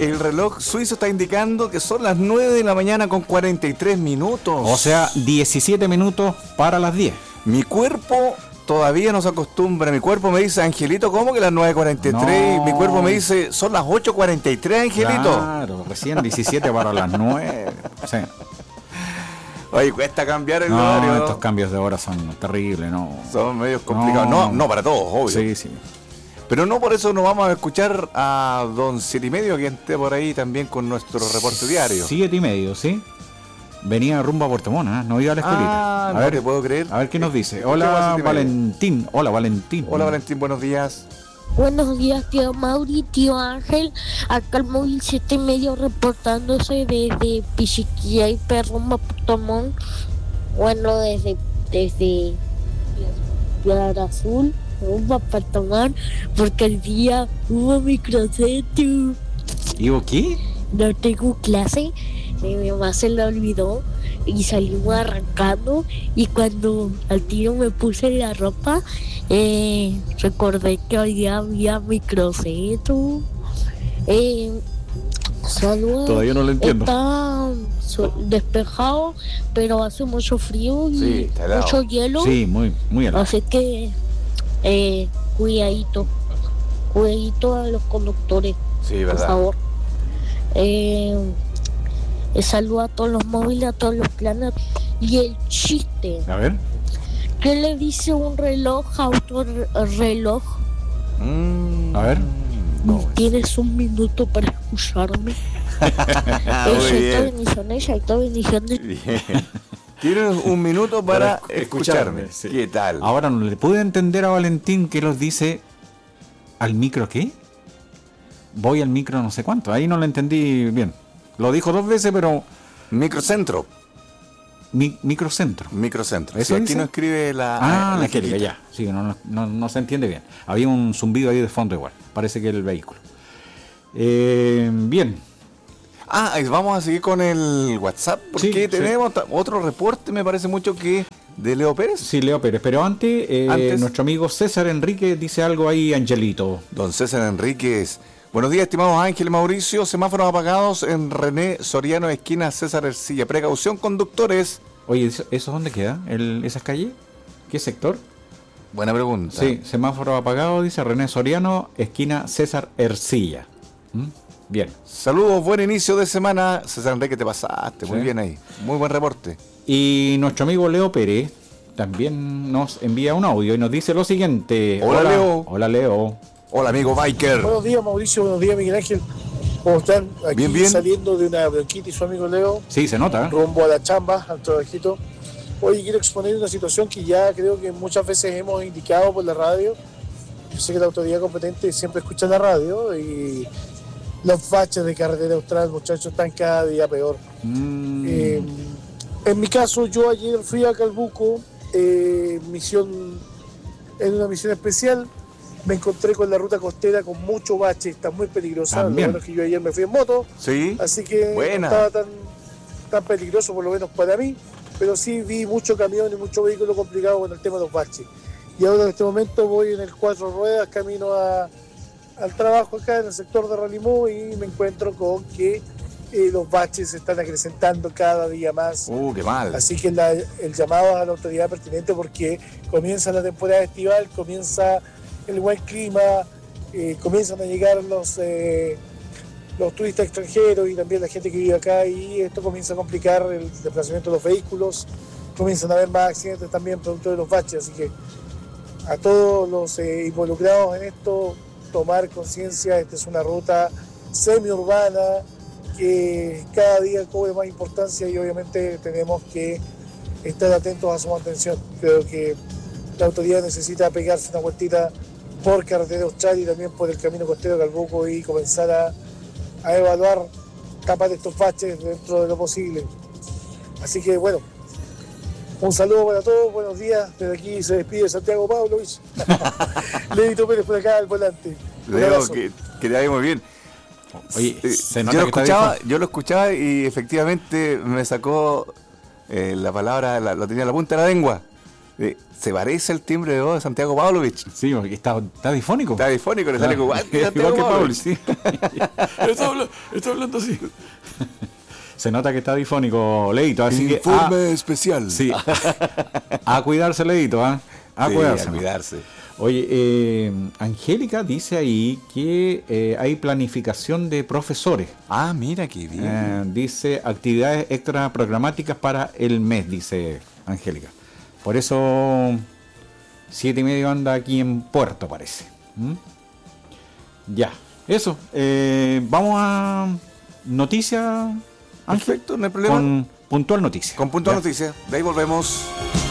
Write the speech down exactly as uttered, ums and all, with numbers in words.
el reloj suizo está indicando que son las nueve de la mañana con cuarenta y tres minutos. O sea, diecisiete minutos para las diez. Mi cuerpo todavía no se acostumbra. Mi cuerpo me dice, Angelito, ¿cómo que las nueve cuarenta y tres? No. Mi cuerpo me dice, son las ocho cuarenta y tres, Angelito. Claro, recién diecisiete para las nueve. Sí. Oye, cuesta cambiar el No, horario. estos cambios de hora son terribles, ¿no? Son medios complicados. No, no, no para todos, obvio. Sí, sí. Pero no por eso nos vamos a escuchar a don Siete y Medio, que esté por ahí también con nuestro reporte diario. Siete y medio, ¿sí? Venía rumbo a Puerto Montt, ¿eh? No iba a la escuelita. Ah, a no ver, te puedo creer. A ver qué nos dice. Escuchemos a Hola, Siete y Medio. Valentín. Hola, Valentín. Hola, Valentín, buenos días. Buenos días, tío Mauri, tío Ángel. Acá el móvil siete y medio reportándose desde Pichiquilla y Perrumba, Puerto Montt. Bueno, desde, desde Piedra Azul, rumbo a Puerto Montt, porque el día hubo microcentro. ¿Y vos qué? No tengo clase, eh, mi mamá se la olvidó y salimos arrancando, y cuando al tiro me puse la ropa, eh, recordé que hoy día había microcentro. Eh, saludos. Todavía no lo entiendo. Está so- despejado, pero hace mucho frío y Sí, está helado. mucho hielo. Sí, muy, muy helado. Así que eh, cuidadito, cuidadito a los conductores, Sí, por verdad. favor. Eh, eh, saludo a todos los móviles, a todos los planes. Y el chiste, A ver. ¿qué le dice un reloj a otro re- reloj? Mm, A ver. no. ¿Tienes un minuto para escucharme? Ah, Eh, muy Shaito bien. bendiciones, Shaito bendiciones. Bien. Tienes un minuto para, Para escucharme. escucharme, sí. ¿Qué tal? Ahora no le pude entender a Valentín que los dice al micro, ¿qué? Voy al micro no sé cuánto. Ahí no lo entendí bien. Lo dijo dos veces, pero Microcentro. mi, microcentro. Microcentro. ¿Eso Sí, aquí dice? no escribe la. Ah, la Angélica. Angélica, ya. Sí, no, no, no, no se entiende bien. Había un zumbido ahí de fondo igual. Parece que el vehículo. Eh, bien. Ah, y vamos a seguir con el WhatsApp porque Sí, sí. tenemos ta- otro reporte, me parece mucho que de Leo Pérez. Sí, Leo Pérez. Pero antes, eh, Antes. nuestro amigo César Enrique dice algo ahí, Angelito. Don César Enríquez. Buenos días, estimados Ángel y Mauricio. Semáforos apagados en René Soriano, esquina César Ercilla. Precaución, conductores. Oye, ¿eso, eso dónde queda? ¿El, ¿Esas calles? ¿Qué sector? Buena pregunta. Sí, semáforo apagado, dice René Soriano, esquina César Ercilla. ¿Mm? Bien. Saludos, buen inicio de semana. César Enrique, te pasaste. Muy Sí. bien ahí. Muy buen reporte. Y nuestro amigo Leo Pérez también nos envía un audio y nos dice lo siguiente. Hola, Leo. Hola, Leo. Hola, amigo Biker. Buenos días, Mauricio. Buenos días, Miguel Ángel. ¿Cómo están? Aquí Bien, bien. saliendo de una bronquitis, su amigo Leo, Sí, se nota. ¿eh? rumbo a la chamba, al trabajito. Hoy quiero exponer una situación que ya creo que muchas veces hemos indicado por la radio. Yo sé que la autoridad competente siempre escucha la radio y los baches de carretera austral, muchachos, están cada día peor. Mm, Eh, en mi caso, yo ayer fui a Calbuco, eh, misión, en una misión especial. Me encontré con la ruta costera con mucho bache, está muy peligrosa. Lo También. bueno es que yo ayer me fui en moto, Sí. así que Buena. no estaba tan, tan peligroso, por lo menos para mí, pero sí vi mucho camión y mucho vehículo complicado con el tema de los baches. Y ahora en este momento voy en el cuatro ruedas, camino a, al trabajo acá en el sector de Ralimú y me encuentro con que eh, los baches se están acrecentando cada día más. Uh, qué mal. Así que la- el llamado a la autoridad pertinente porque comienza la temporada estival, comienza el buen clima, eh, comienzan a llegar los, eh, los turistas extranjeros y también la gente que vive acá y esto comienza a complicar el desplazamiento de los vehículos, comienzan a haber más accidentes también producto de los baches, así que a todos los eh, involucrados en esto tomar conciencia, esta es una ruta semiurbana que cada día cobre más importancia y obviamente tenemos que estar atentos a su mantención. Creo que la autoridad necesita pegarse una vueltita por carretera austral y también por el camino costero de Calbuco y comenzar a, a evaluar tapar estos baches dentro de lo posible. Así que bueno, un saludo para todos, buenos días. Desde aquí se despide Santiago Pavlovich. Leito Pérez por acá al volante. Un Leo, abrazo. que, que te vaya muy bien. Oye, Eh, se yo nota lo que está escuchaba, dijo- yo lo escuchaba y efectivamente me sacó eh, la palabra, la, lo tenía en la punta de la lengua. Eh, se parece el timbre de voz de Santiago Pavlovich. Sí, porque está, está difónico. Está difónico, le sale igual que Santiago Igual que Pablo, Pavlovich. sí. está, hablando, está hablando así. Se nota que está difónico, Leito, así que... Informe a, especial. Sí. A cuidarse, Leito, ¿ah? A Sí, cuidarse. a cuidarse. Oye, eh, Angélica dice ahí que eh, hay planificación de profesores. Ah, mira qué bien. Eh, dice actividades extra programáticas para el mes, dice Angélica. Por eso siete y medio anda aquí en Puerto, parece. ¿Mm? Ya, eso. Eh, vamos a noticias, Ángel. Perfecto, no hay problema. Con puntual noticia. Con puntual Ya. noticia. De ahí volvemos.